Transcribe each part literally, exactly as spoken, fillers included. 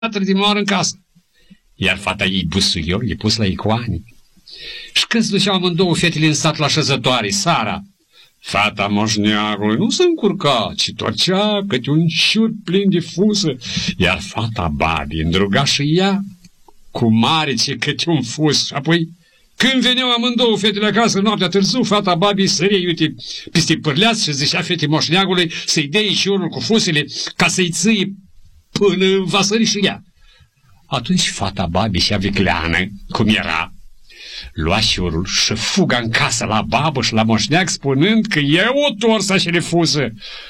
din moară în casă. Iar fata ei busuior e pus la icoane. Și când se duceau amândouă fetele în sat la șezătoare, Sara, fata moșneagului nu se încurca, ci torcea câte un șut plin de fusă, iar fata Babi îndruga și ea cu mare ce câte un fus. Și apoi, când veneau amândouă fetele acasă noaptea târziu, fata Babi sărea, iute, peste pârleați și zicea fetei moșneagului să-i dea șiorul cu fusele ca să-i ții până va sări și ea. Atunci fata Babi și-a vicleană, cum era, lua șiorul și fuga în casă la babă și la moșneag, spunând că e o torsă și refuză.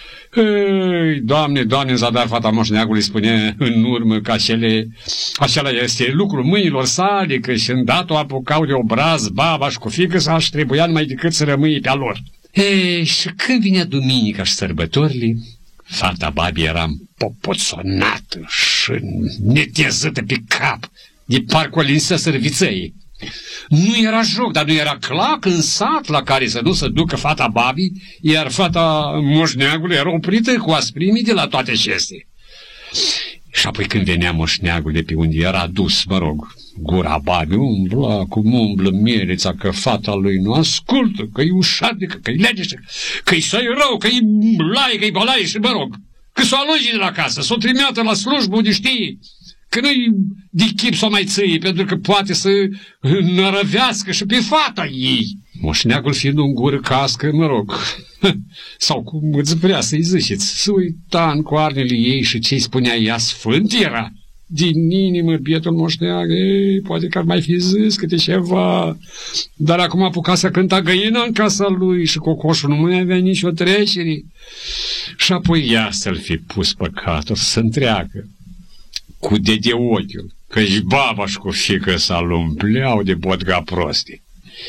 Ei, Doamne, Doamne, în zadar fata moșneagului spune în urmă că acele, acela este lucrul mâinilor sale, că și îndată o apucau de obraz baba și cu fiică sa și trebuia numai decât să rămâie pe-a lor. Ei, și când vinea duminica și sărbătorile, fata Babi era împopoțonată și netezătă pe cap, de parcă o linsă sărviței. Nu era joc, dar nu era clac în sat la care să nu se ducă fata Babi, iar fata moșneagului era oprită cu asprimii de la toate șeste. Și apoi când venea moșneagul de pe unde era dus, mă rog, gura Babi umbla cum umblă mierița, că fata lui nu ascultă, că e ușarnică, că e legeșă, că e să-i rău, că e laie, că e balaie și, mă rog, că s-o alungi de la casă, s-o trimeată la slujbă unde știi, că nu-i de chip să o mai țâie, pentru că poate să nărăvească și pe fata ei. Moșneagul fiind un gură cască, mă rog, sau cum îți vrea să-i ziceți, să uita în coarnele ei și ce-i spunea ea sfânt era. Din inimă, bietul moșneag, ei, poate că ar mai fi zis câte ceva, dar acum apuca să cânta găina în casa lui și cocoșul nu mai avea nicio trecere. Și apoi ea să-l fi pus păcatul să se întreagă cu dede ochiul, că-și baba și cu fiică sa-l umpleau de bodga proste.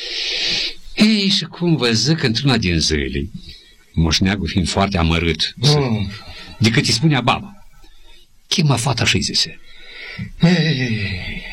Ei, și cum vă zic, într-una din zile, moșneagul fiind foarte amărât, mm. decât îi spunea baba, chema fata și-i zise: Ei,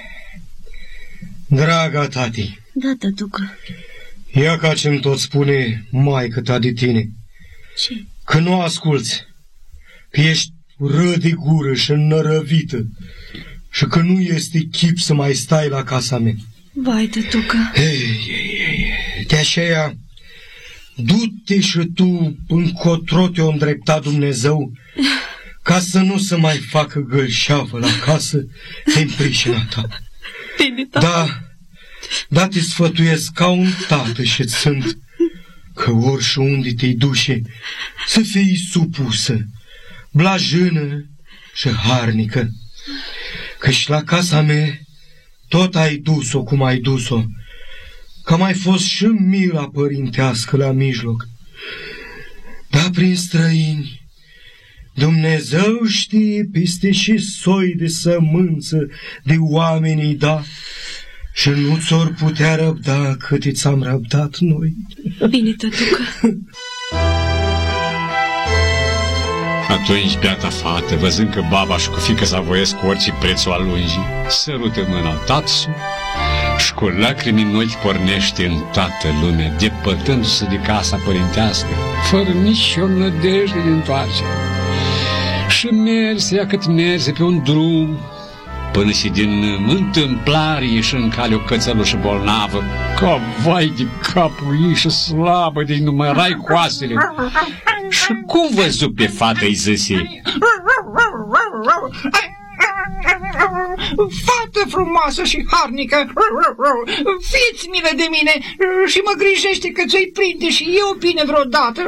draga tati, da, tătucă, ia ca ce-mi tot spune maică ta de tine, ce? Că nu asculți, că ești ră de gură și înnărăvită și că nu este chip să mai stai la casa mea. Vai, tătucă. Ei, ei, ei, de aceea, du-te și tu încotro te-o îndrepta Dumnezeu ca să nu se mai facă gălșeavă la casă din pricina ta. Bine, tata. Da, da, te sfătuiesc ca un tată și-ți sunt, că ori și unde te-i duce, să fii supusă, blajână și harnică, că-și la casa mea tot ai dus-o cum ai dus-o, că mai fost și mila părintească la mijloc. Dar prin străini, Dumnezeu știe peste și soi de sămânță de oamenii da, și nu ți-or putea răbda cât ți-am răbdat noi. Bine, tătucă. Atunci beata fată, văzând că baba și cu fiică s-a voiesc cu orice preț o alungi, sărută mâna tatsu și cu lacrimi în ochi pornește în toată lumea, depărtându-se de casa părintească, fără nicio nădejde de întoarcere. Și merse, ea cât merse pe un drum, până și din întâmplare ieși în cale o cățălușă bolnavă, ca vai de capul ei și slabă de numărai coastele. Și cum văzut pe fată-i zise: fată frumoasă și harnică, fiți milă de mine și mă grijește că ți-o-i prinde și eu bine vreodată.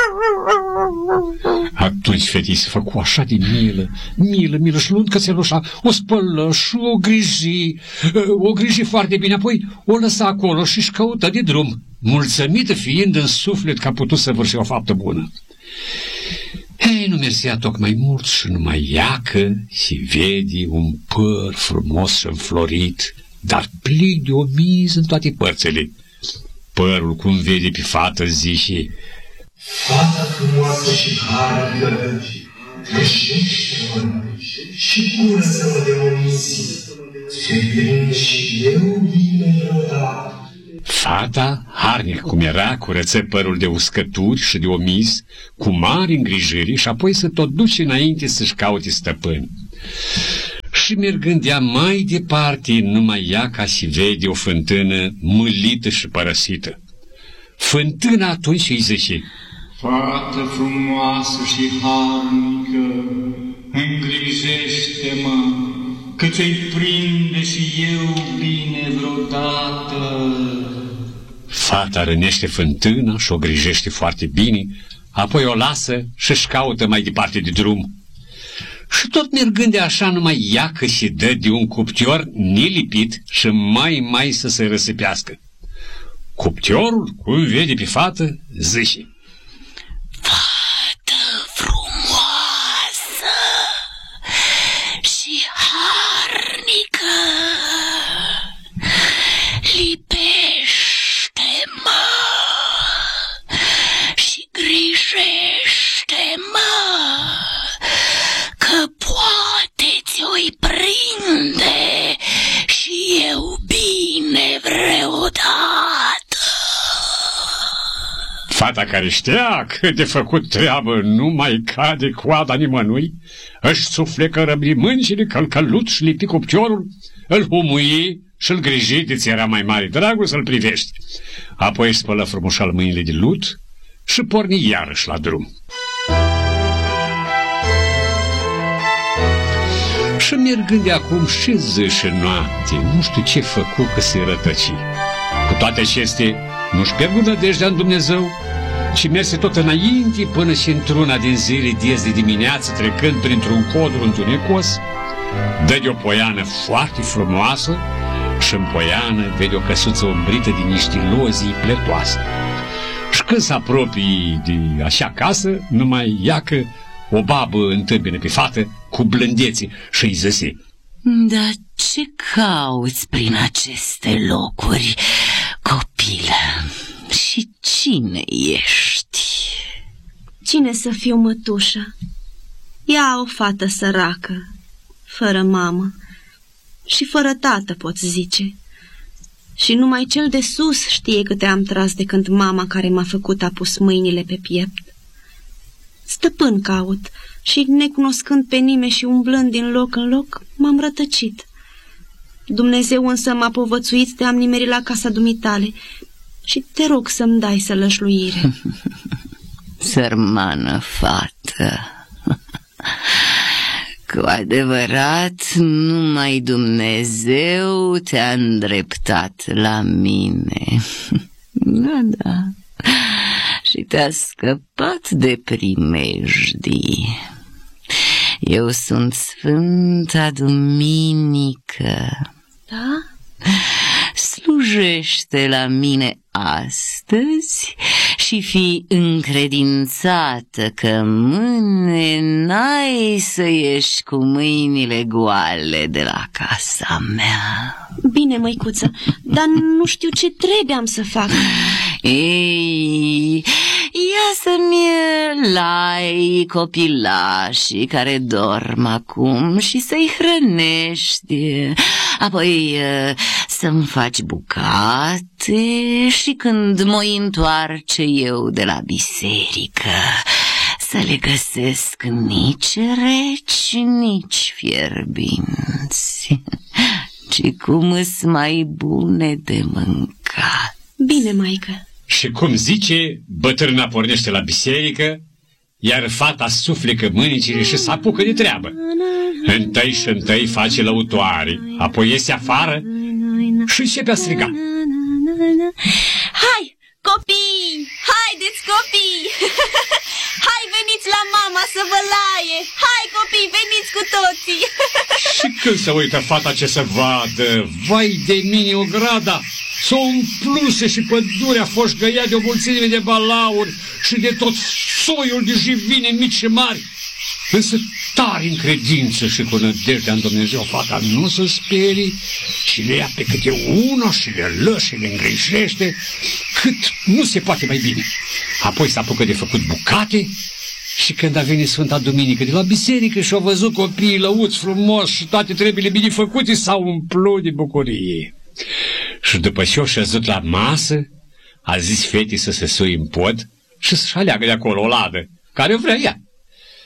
Atunci fetii se făcu așa de milă, milă, milă, și luând cățelușa, o spălă și o griji, o griji foarte bine, apoi o lăsa acolo și-și căută de drum, mulțumită fiind în suflet că a putut să vârși o faptă bună. Ei, nu mersea tocmai mult și numai iacă și vede un păr frumos și înflorit, dar plin de omiz în toate părțile. Părul, cum vede pe fată, zice: fata frumoasă și harnică, greșește-mă și curăță-mă de omizi, să-i prind și eu bine vreodată. Fata, harnică cum era, curăță părul de uscături și de omis, cu mari îngrijiri, și apoi să tot duce înainte să-și caute stăpâni. Și mergând ea mai departe, numai ea ca și vede o fântână mâlită și părăsită. Fântâna atunci îi zice: Fată frumoasă și harnică, îngrijește-mă, că ți-i prinde și eu bine vreodată. Fata rănește fântâna și o grijește foarte bine, apoi o lasă și-și caută mai departe de drum. Și tot mergând de așa, numai ea că și dă de un cuptior nelipit și mai mai să se răsăpească. Cuptiorul, cum vede pe fată, zice: Fată frumoasă și harnică, lipește-mă și grijește-mă, că poate ți-o-i prinde și eu bine vreodată. Fata, care știa cât de făcut treabă, nu mai cade coada nimănui, își suflecă răbri mâncile, călcălut și lipi cuptiorul, îl humuie și îl griji de ți era mai mare dragul să-l privești. Apoi își spălă frumușal mâinile de lut și porni iarăși la drum. Și mergând de acum și zi și noapte, nu știu ce făcu că se rătăci. Cu toate acestea, nu-și pierdu nădejdea în Dumnezeu, ci merse tot înainte până și într-una din zile diez de dimineață, trecând printr-un codru întunecos, dă de o poiană foarte frumoasă și în poiană vede o căsuță umbrită din niște lozii pletoase. Și când se apropie de așa casă, numai iacă o babă întâmpină pe fată cu blândețe și îi zise: Dar ce cauți prin aceste locuri, copilă? Și cine ești? Cine să fiu, mătușă? Ea o fată săracă, fără mamă și fără tată, pot zice. Și numai cel de sus știe câte am tras de când mama care m-a făcut a pus mâinile pe piept. Stăpân caut și, necunoscând pe nimeni și umblând din loc în loc, m-am rătăcit. Dumnezeu însă m-a povățuit de am nimerit la casa dumitale și te rog să-mi dai sălășluire. Sărmană fată, cu adevărat numai Dumnezeu te-a îndreptat la mine. Da, da, și te-a scăpat de primejdii. Eu sunt Sfânta Duminică. Da? Slujește la mine astăzi și fi încredințată că mâine n-ai să ieși cu mâinile goale de la casa mea. Bine, măicuță, dar nu știu ce trebuie am să fac. Ei, ia să-mi lai copilașii care dorm acum și să-i hrănești. Apoi să-mi faci bucate și când mă întoarce eu de la biserică să le găsesc nici reci, nici fierbinți, ci cum îs mai bune de mâncat. Bine, maică. Și cum zice, bătrâna pornește la biserică, iar fata suflecă mânicile și se apucă de treabă. Întâi și întâi face lăutoare, apoi iese afară și începe a striga: Hai, copii! Haideți, copii! Hai, veniți la mama să vă laie! Hai, copii, veniți cu toții! Și când se uită fata ce să vadă, vai de mine o grada, s-o umpluse și pădurea foșgăia de o mulțime de balauri și de tot soiul de jivine mici și mari. Însă tare în credință și cu nădejdea în Dumnezeu, fata nu se sperie și le ia pe câte una și le lă și le îngrijește cât nu se poate mai bine. Apoi se apucă de făcut bucate și când a venit Sfânta Duminică de la biserică și au văzut copiii lăuți frumos și toate treburile bine făcute, s-au umplut de bucurie. Și după ce o șezut la masă, a zis fetii să se sui în pod și să-și aleagă de acolo o ladă, care vrea ea.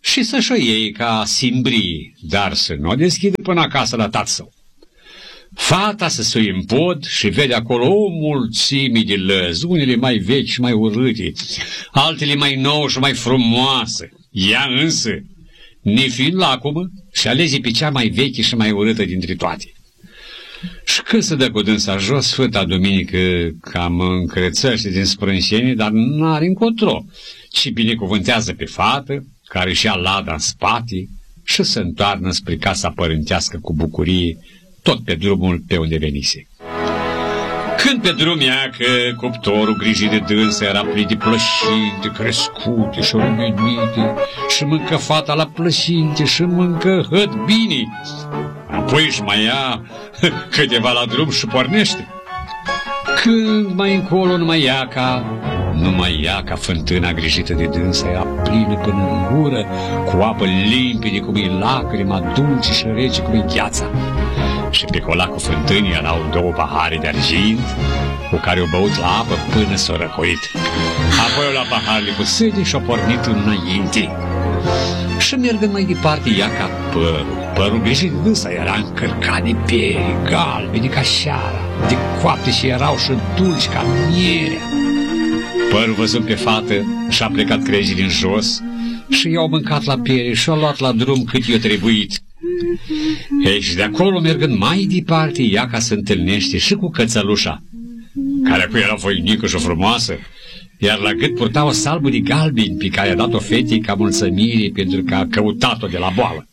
și să-și o iei ca simbrie, dar să nu o deschide până acasă la tatăl său. Fata se sui în pod și vede acolo o mulțime de lăzi, unele mai vechi și mai urâte, altele mai nouă și mai frumoase. Ea însă, nefiind lacomă, și alege pe cea mai veche și mai urâtă dintre toate. Și când se dă cu dânsa jos, Sfânta Duminică cam încrețăște din sprânșenie, dar n-are încotro, ci binecuvântează pe fată, care își ia lada în spate și se întoarnă spre casa părintească cu bucurie, tot pe drumul pe unde venise. Când pe drum ea că cuptorul grijit de dânsă era plin de plășinte, crescute și rumenite, și mâncă fata la plășinte și mâncă hăt bine. Apoi își mai ia câteva la drum și pornește. Când mai încolo numai ia ca, numai ia ca fântâna grijită de dânsă era plină până în gură, cu apă limpede cum e lacrima, dulce și rece cum e gheața. Și pe colacul fântânii erau două pahare de argint, cu care o băut la apă până s-o răcoit. Apoi o la paharele cu sâne și-o pornit înainte. Și mergând mai departe, ia ca părul. Părul grijit dânsa era încărcat de piele galbene ca șara, de coapte și erau și dulci ca mierea. Părul, văzând pe fată, și-a plecat crejii din jos și i-au mâncat la piele și-au luat la drum cât i-a trebuit. Ei, și de acolo, mergând mai departe, ea ca se întâlnește și cu cățălușa, care acum era voinică și frumoasă, iar la gât purta o salbă de galbeni pe care a dat-o fetei ca mulțămire pentru că a căutat-o de la boală.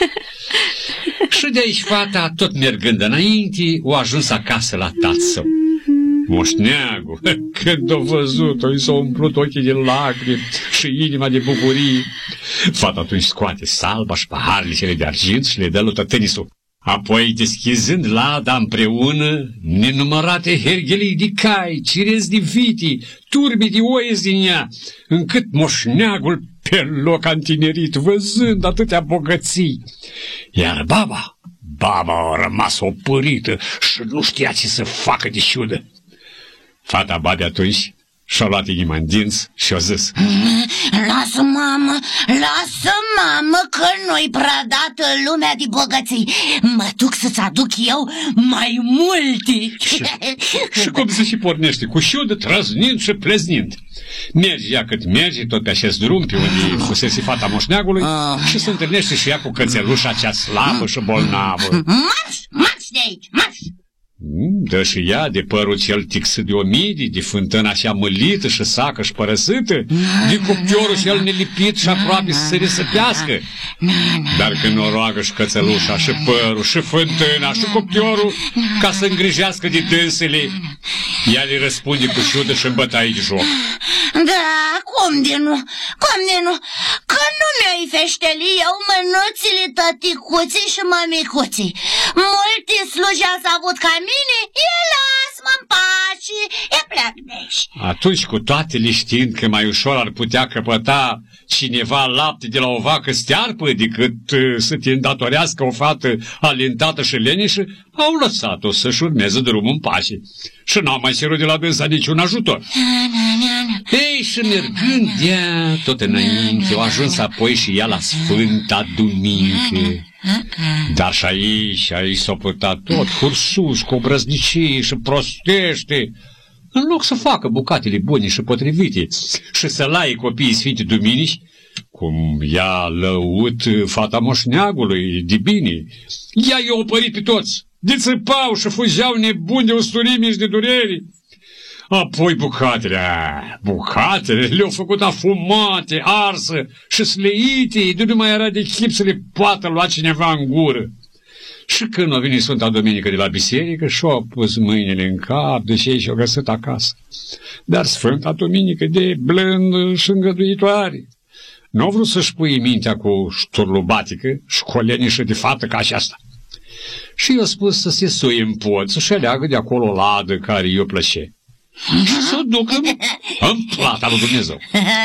Și de aici fata, tot mergând înainte, o ajuns acasă la tatăl său. Moșneagul, când a văzut-o, i s-a umplut ochii de lacrimi și inima de bucurie. Fata atunci scoate salba și paharele cele de argint și le dă lui tătănisul. Apoi, deschizând lada împreună, nenumărate herghelii de cai, cirezi de viti, turbi de oiezi din ea, încât moșneagul pe loc a întinerit, văzând atâtea bogății. Iar baba, baba a rămas opărită și nu știa ce să facă de ciudă. Fata babe atunci și-a luat inima în dinți și a zis: Lasă, mamă, lasă, mamă, că nu-i prea dată lumea de bogății. Mă duc să-ți aduc eu mai multe. Și, și cum se și pornește, cu ciudă, trăznind și pleznind. Merge ea cât merge, tot pe acest drum pe unde fusese fata moșneagului, și se întâlnește și ea cu cățelușa cea slabă și bolnavă. Marș, marș de aici, marș! Dă și ea de părul cel tixit de omidii, de fântâna așa mălită și sacă și părăsită, de cuptiorul cel nelipit și aproape să se răsăpească. Dar când o roagă și cățălușa, și părul, și fântâna, și cuptiorul, ca să îngrijească de dânsele, ea le răspunde cu ciudă și în bătaie de joc. Da, cum de nu, cum de nu, că nu mi-o-i feșteli eu mânuțile tăticuții și mămicuții. Multe sluji ați avut ca mine, e las-mă în pace, e pleac de aici. Atunci, cu toate le știind că mai ușor ar putea căpăta cineva lapte de la o vacă stearpă decât uh, să te îndatorească o fată alintată și leneșă, au lăsat-o să-și urmeze drumul în pace și n-au mai cerut de la dânsa niciun ajutor. Ei, și mergând ea tot înainte, au ajuns apoi și ea la Sfânta Duminică. Dar și aici, aici s-a purtat tot cursus, cu obrăznicie și prostește, în loc să facă bucatele bune și potrivite și să laie copiii Sfintei Duminici, cum ea lăut fata moșneagului de bine. Ea i-a opărit pe toți, de țăpau și fugeau nebuni de usturimi și de dureri. Apoi bucatele, bucatele le-au făcut afumate, arsă și sleite, de nu mai era de chip să le poată lua cineva în gură. Și când a venit Sfânta Duminică de la biserică, și-a pus mâinile în cap, deși ei și-au găsit acasă. Dar Sfânta Duminică, de blândă și îngăduitoare, nu a vrut să-și pui mintea cu șturlubatică și colenișă de fată ca aceasta. Și i-a spus să se suie în pod, să-și aleagă de acolo o ladă care i-o plăcea și să o ducă în plata lui Dumnezeu.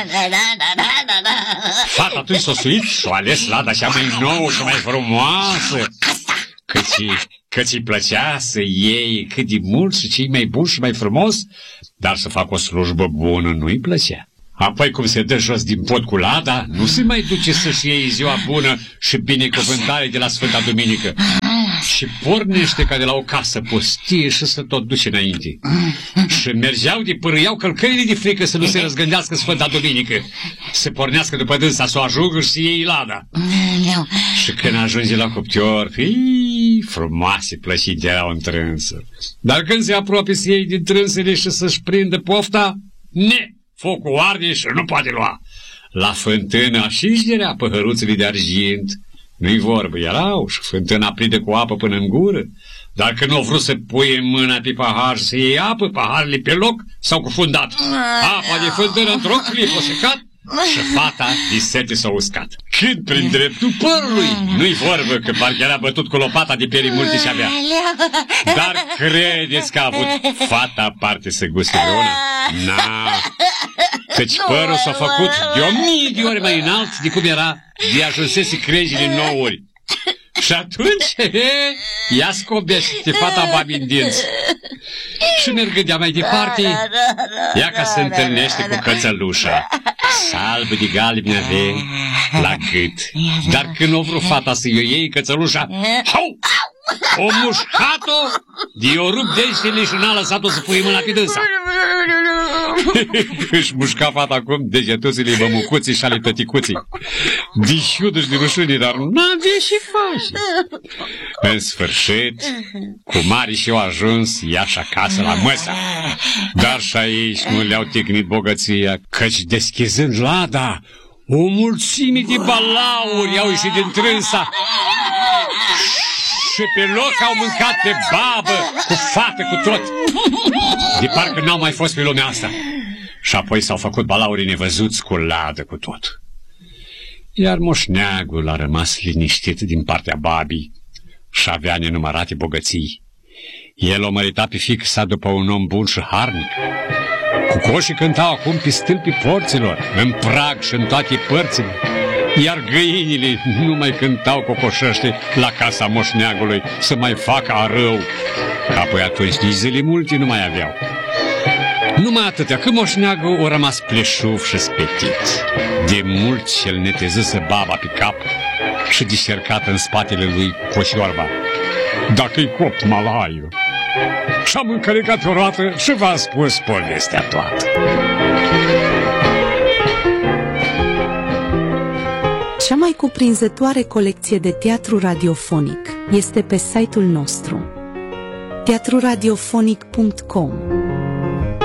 Fata atunci s-a suit și-a ales lada cea mai nouă și mai frumoasă, căci îi plăcea să iei cât de mult și cei mai bun și mai frumos, dar să facă o slujbă bună nu-i plăcea. Apoi cum se dă jos din pod cu lada, nu se mai duce să-și iei ziua bună și binecuvântare de la Sfânta Duminică. Și pornește ca de la o casă pustie și să tot duce înainte. Și mergeau de pârâiau călcăile de frică să nu se răzgândească Sfânta Duminică. Să pornească după dânsa, să o ajungă și să iei lada. Și când ajunge la cuptor, fii, frumoase plăcite erau în trânsă. Dar când se apropie să iei din trânsele și să-și prindă pofta, ne, focul arde și nu poate lua. La fântână și-și derea păhăruțele de argint. Nu-i vorbă, erau și fântâna prinde cu apă până în gură. Dar când au vrut să puie mâna pe pahar și să iei apă, paharele pe loc s-au cufundat. Apa de fântână într-o clipă o secat și fata de sete s-a uscat. Când prin dreptul părului, nu-i vorbă că parcă era bătut cu lopata de perii multe și avea. Dar credeți că a avut fata parte să guste vreuna? Na, căci părul s-a făcut de o mie de ori mai înalt de cum era de ajunsese crengile nouă ori. Și atunci, he, ia scobește fata babi în dinți. Și mergândea mai departe, ea ca se întâlnește cu cățălușa. Salbă de galben avea la gât. Dar când o vrut fata să-i o iei cățălușa, hau! O mușcat-o, de o rup degetele și n-a lăsat-o să pui mâna pe dânsa. Își mușca fata acum degetuțele bămucuții și ale tăticuții. De șiudă și de rușine, dar n-avea și face. În sfârșit, cu mari și-au ajuns iași acasă la măsa. Dar și aici nu le-au ticnit bogăția, căci deschizând lada, o mulțime de balauri au ieșit din trânsa. Și pe loc au mâncat pe babă, cu fată, cu tot. De parcă n-au mai fost pe lumea asta. Și apoi s-au făcut balaurii nevăzuți cu ladă, cu tot. Iar moșneagul a rămas liniștit din partea babii și avea nenumărate bogății. El o mărita pe fiică sa după un om bun și harnic. Cucoșii cântau acum pe stâlpii porților, în prag și în toate părțile. Iar găinile nu mai cântau cocoșăște la casa moșneagului să mai facă arău. Apoi atunci nici zile multe nu mai aveau. Numai atâtea, că moșneagul a rămas pleșuv și spetit. De mult cel netezăsă baba pe cap și disercată în spatele lui coșiorba. Dacă-i copt malaiu. Și-am încălecat o roată și v-am spus povestea toată. Cea mai cuprinzătoare colecție de teatru radiofonic este pe site-ul nostru teatru radiofonic punct com.